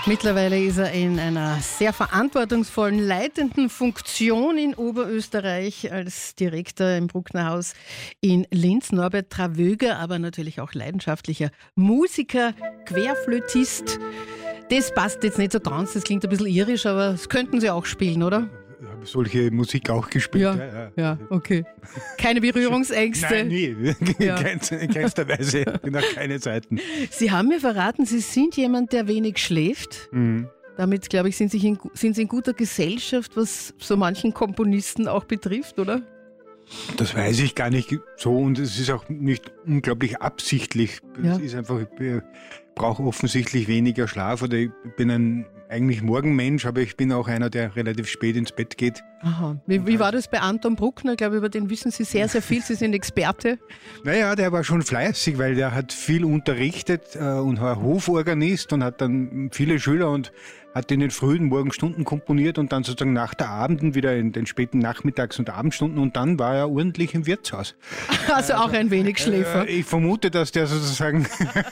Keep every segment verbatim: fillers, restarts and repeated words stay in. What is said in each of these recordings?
Mittlerweile ist er in einer sehr verantwortungsvollen, leitenden Funktion in Oberösterreich als Direktor im Brucknerhaus in Linz. Norbert Travöger, aber natürlich auch leidenschaftlicher Musiker, Querflötist. Das passt jetzt nicht so ganz, das klingt ein bisschen irisch, aber das könnten Sie auch spielen, oder? Ich habe solche Musik auch gespielt. Ja, ja, ja. ja, okay. Keine Berührungsängste? Nein, nie. Ja. In keinster Weise. Nach keine Zeiten. Sie haben mir verraten, Sie sind jemand, der wenig schläft. Mhm. Damit, glaube ich, sind Sie, in, sind Sie in guter Gesellschaft, was so manchen Komponisten auch betrifft, oder? Das weiß ich gar nicht so und es ist auch nicht unglaublich absichtlich. Ja. Es ist einfach, ich brauche offensichtlich weniger Schlaf oder ich bin ein eigentlich Morgenmensch, aber ich bin auch einer, der relativ spät ins Bett geht. Aha. Wie, wie war das bei Anton Bruckner? Ich glaube, über den wissen Sie sehr, sehr viel. Sie sind Experte. Naja, der war schon fleißig, weil der hat viel unterrichtet äh, und war Hoforganist und hat dann viele Schüler und hat in den frühen Morgenstunden komponiert und dann sozusagen nach der Abenden wieder in den späten Nachmittags- und Abendstunden und dann war er ordentlich im Wirtshaus. Also auch ein wenig Schläfer. Äh, ich vermute, dass der sozusagen,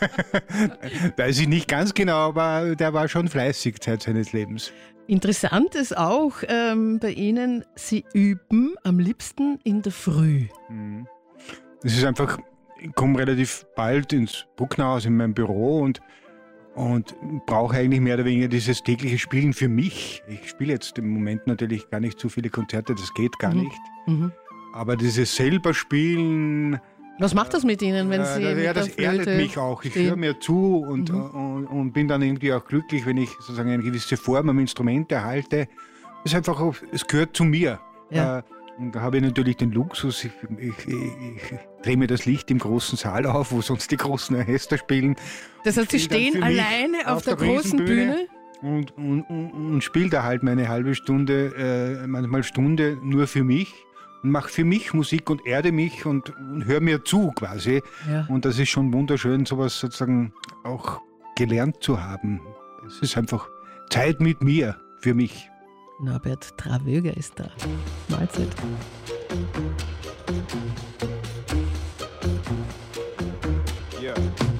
weiß ich nicht ganz genau, aber der war schon fleißig Zeit seines Lebens. Interessant ist auch ähm, bei Ihnen, Sie üben am liebsten in der Früh. Es ist einfach, ich komme relativ bald ins Brucknerhaus in mein Büro und Und brauche eigentlich mehr oder weniger dieses tägliche Spielen für mich. Ich spiele jetzt im Moment natürlich gar nicht so viele Konzerte, das geht gar Mhm. nicht. Mhm. Aber dieses selber Spielen, Was macht das mit Ihnen, wenn Sie äh, mit ja, der das Flöte erdet mich auch. Ich stehen? höre mir zu und, Mhm. und, und bin dann irgendwie auch glücklich, wenn ich sozusagen eine gewisse Form am Instrument erhalte. Es ist einfach, auch, es gehört zu mir. Ja. Äh, Und da habe ich natürlich den Luxus, ich, ich, ich, ich drehe mir das Licht im großen Saal auf, wo sonst die großen Orchester spielen. Das heißt, Sie Ich spiele stehen dann für mich alleine auf, auf der, der großen Bühne? Und, und, und, und spiele da halt meine halbe Stunde, äh, manchmal Stunde nur für mich und mache für mich Musik und erde mich und, und höre mir zu quasi. Ja. Und das ist schon wunderschön, sowas sozusagen auch gelernt zu haben. Es ist einfach Zeit mit mir, für mich. Norbert Travöger ist da. Mahlzeit. Ja.